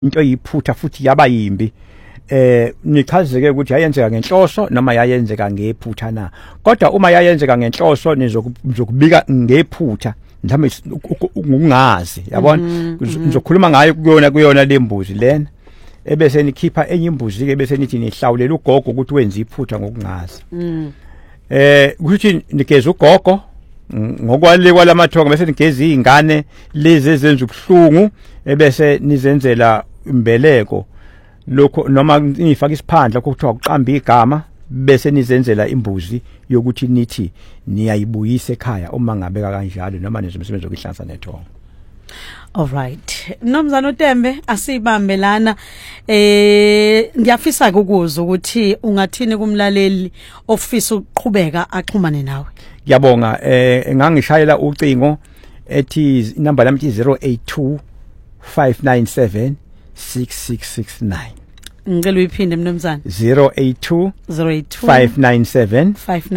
into yiphutha futhi yaba yimbi nichazeke ukuthi yayenzeka ngenhloso noma yayenzeka ngephutha na kodwa uma yayenzeka ngenhloso nizokubika ngephutha mhlawumbe ungazi yabona nizokhuluma ngayo kuyona lembuzi lena ebese nikhipha enye imbuzi ke bese nithi nihlawulela ugogo ukuthi wenza iphutha ngokungazi ukuthi nikeze ugogo ngokwale kwalamathonga bese nigeza izingane lezi ezenza ubuhlungu ebese nizenzela imbeleko lokho noma nifaka isiphandla kokuthiwa uqamba igama bese nizenzela imbuzi yokuthi nithi niyayibuyisa ekhaya uma ngabeka kanjalo noma nizomsebenzi wokuhlanza nethonga. All right. Nomzana uTembe asibambelana ngiyafisa ukuzwa ukuthi ungathini kumlaleli ofisa ukuqhubeka axhumane nawe. Ngiyabonga ngangishayela ucingo ethi number lami ithi 082 597 6669. Ngicela uyiphinde mnumzana. 082 597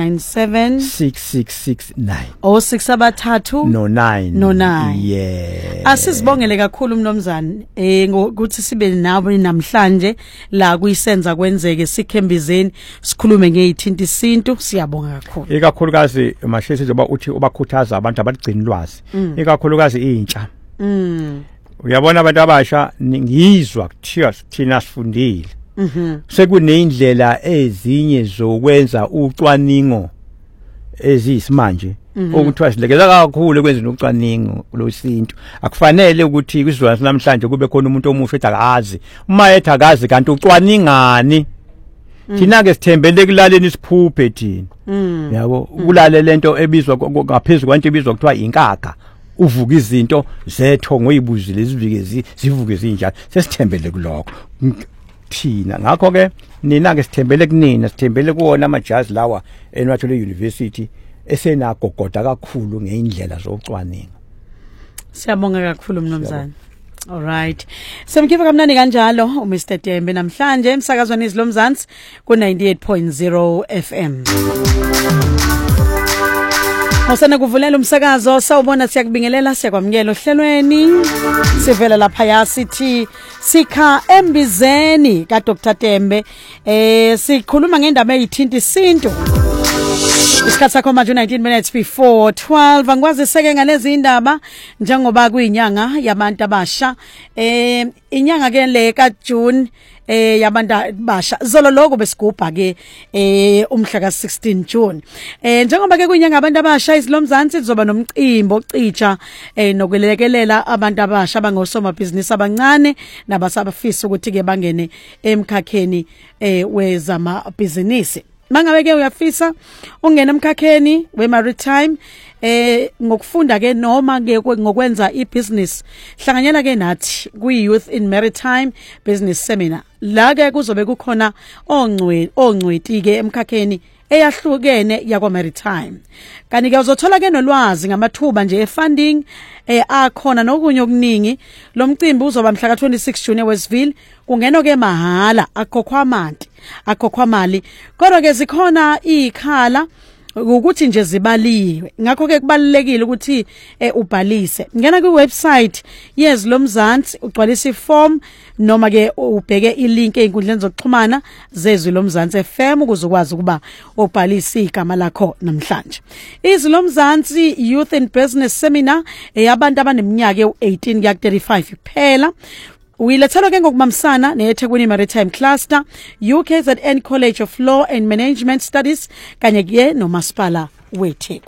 6669. O 6 abathathu no 9. Yeah. Asizibongele kakhulu mnumzana ngokuthi sibe nawe namhlanje la kuyisenza kwenzeke sikhembizeni sikhulume ngeithinta isintu siyabonga kakhulu. Ikakhulukazi mashesi sizoba uthi ubakhuthaza abantu abagcina ulwazi. Ikakhulukazi intsha. Uyabona abantu abasha ngizwa kuthiwa thina sifundile sekuneyindlela ezinye zokwenza ucwaningo ezisimanje okuthiwa silekeza kakhulu ekwenzeni ucwaningo losintu akufanele ukuthi kwizwana namhlanje kube khona umuntu omusha ethi akazi uma ethi akazi kanti ucwaningani thina ke sithembele kulaleni isiphuphe thina yabo kulale lento ebizwa ngaphezulu kwanto ebizwa kuthiwa inkaka uvuka izinto zethongo oyibuzile izivike zivuke zinjalo sesithembele kuloko thina ngakho ke nina ke sithembele kunina sithembele kuona amajazi lawa eNational University esenagogoda kakhulu ngeindlela zokucwaninga. Siyabonga kakhulu mnumzana. All right. Semkiva kamnani kanjalo uMr Tembe namhlanje emsakazweni izilomzansi ku 98.0 FM. Mosana kuvulela umsakazo sawubona siyakubingelela siyakwamukela ohlelweni sivela lapha ya sithi sikha embizeni ka Dr Tembe sikhuluma ngendaba eyithinta isintu isikhathi sakho manje 19 minutes before 12 angikwazi seke ngalezi indaba njengoba kuyinyanga yabantu abasha inyanga ke le ka June yabantu basha zolo lokho besigubha ke umhla ka 16 June njengoba ke kuyinyanga abantu abasha izilomzansi zizoba nomcimbi ocitsha nokwelekelela abantu abasha abangosomabhizinisi abancane nabasabafisa ukuthi ke bangene emkhakheni wezamabhizinisi. Mangabe ke uyafisa ungena emkhakheni we maritime ngokufunda ke noma ke ngokwenza ibusiness hlanganyela ke nathi kwi Youth in Maritime Business Seminar la ke kuzobe kukhona ongcweti ke emkhakheni eyahlukene yakwa maritime kanti ke uzothola ke nolwazi ngamathuba nje efunding akhona nokunye okuningi lo mcimbi uzoba mhla ka 26 June eWestville kungeno ke mahala akhokhwa mali kodwa ke zikhona ikhala ukuthi nje zibaliwe ngakho ke kubalekile ukuthi ubhalise ngena ku website yezilomzansi ugcwalisa iform noma ke ubheke ilink einkundleni zokuxhumana zezilomzansi FM ukuzokwazi ukuba ubhalise igama lakho namhlanje. Izilomzansi Youth and Business Seminar yabantu abaneminyaka e18 kuya 35 kuphela. Uyilethela ke ngokubambisana neThekwini Maritime Cluster, UKZN College of Law and Management Studies kanye ke nomasipala weTheku.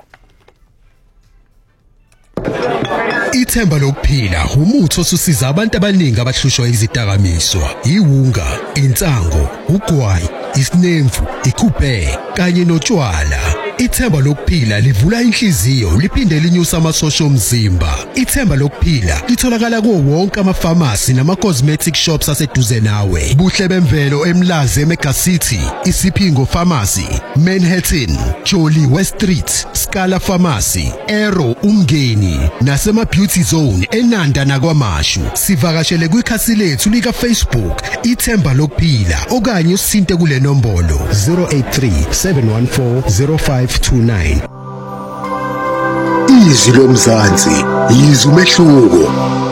Ithemba lokuphila umuthi osusiza abantu abaningi abahlushwa izidakamizwa, iwunga, insango, ugwayi, isinemfu, ikuphe kanye notshwala. Ithemba lokuphila livula inhliziyo liphinde linyusa amasosha omzimba. Ithemba lokuphila litholakala kuwo wonke ama-pharmacy nama-cosmetic shops aseduze nawe. Buhle bemvelo eMlazi eMega City, Isipingo Pharmacy, Manhattan, Jolly West Street, Scala Pharmacy, Arrow Umngeni nasema-Beauty Zone eNanda nakwaMashu. Sivakashele kwikhasi lethu lika Facebook Ithemba lokuphila okanye usinte kule nombolo 083 714 0529. Izwi lomzansi, izwi umehluko.